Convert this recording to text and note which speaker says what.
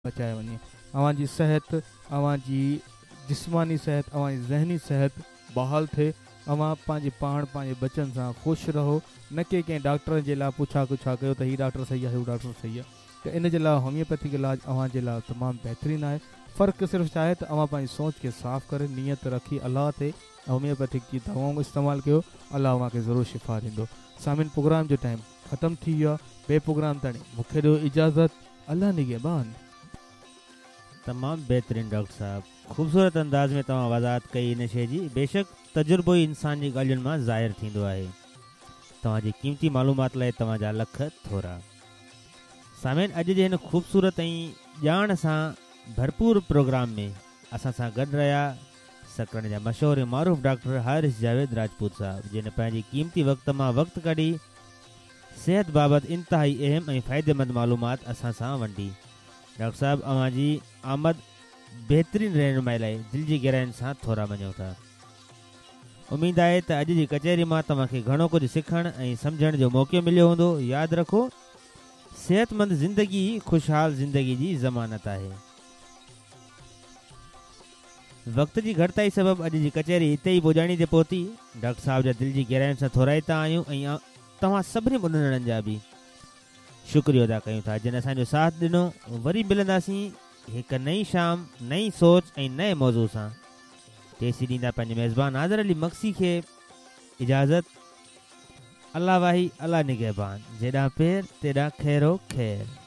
Speaker 1: बचाए वञे। अव्हांजी सिहत, अव्हांजी जिस्मानी सिहत, अव्हांजी ज़हनी सिहत बहाल थिए। अव्हां पंहिंजे पाण पंहिंजे बचनि सां ख़ुशि रहो, न कि कंहिं डॉक्टर जे लाइ पुछा कुछा कयो त हीउ डॉक्टर सही आहे, हू डॉक्टर सही आहे। त इन जे लाइ होम्योपैथिक इलाजु अव्हांजे लाइ तमामु बहितरीनु आहे। फ़र्क़ु सिर्फ़ु छा आहे त अव्हां पंहिंजी सोच खे साफ़ करे नियत रखी अलाह ते होम्योपैथिक जी दवाऊं इस्तेमालु कयो, अलाह अव्हांखे ज़रूरु शिफ़ा ॾींदो। सामिन प्रोग्राम जो टाइम ख़तमु थी वियो आहे। ॿिए प्रोग्राम ताईं मूंखे ॾियो इजाज़त। अल्लाह निगहबान।
Speaker 2: तमामु बहितरीनु डॉक्टर साहब, ख़ूबसूरत अंदाज़ में तव्हां वज़ाहत कई इन शइ जी। बेशक तजुर्बो ई इंसान जी ॻाल्हियुनि मां ज़ाहिर थींदो आहे। तव्हांजी क़ीमती मालूमात लाइ तव्हांजा लख थोरा। सामिन, अॼु जे हिन ख़ूबसूरत ऐं ॼाण सां भरपूर प्रोग्राम में असां सां गॾु रहिया सकरन जा मशहूरु मारूफ़ डॉक्टर हारिस जावेद राजपूत साहब, जिन पंहिंजी क़ीमती वक़्त मां वक़्तु कढी सिहत बाबति इंतिहाई अहम ऐं फ़ाइदेमंद मालूमात असां सां वंडी। डॉक्टर साहब, अव्हांजी आमद बहितरीनु रहनुमाई लाइ दिलि जी गहराइनि सां थोरा मञूं था। उमेद आहे त अॼु जी कचहरी मां तव्हांखे घणो कुझु सिखण ऐं सम्झण जो मौक़ो मिलियो हूंदो। यादि रखो, सेहतमंद ज़िंदगी ख़ुशहाल ज़िंदगी जी ज़मानत आहे। वक़्त जी घटिताई सबबु अॼु जी कचहरी हिते ई पुॼाणी ते पहुती। डॉक्टर साहब जा दिलि जी गहराइनि सां थोराईता आहियूं ऐं तव्हां सभिनी ॿुधंदड़नि जा बि शुक्रिया अदा कयूं था जिन असांजो साथ ॾिनो। वरी मिलंदासीं हिकु नई शाम, नई सोच ऐं नए मौज़ू सां। तेसी ॾींदा पंहिंजे मेज़बान नाज़र अली मक्सी खे इजाज़त। अल्लाह वाही, अल्लाह निगहबान। जेॾां पेर तेॾां खैरो खैर।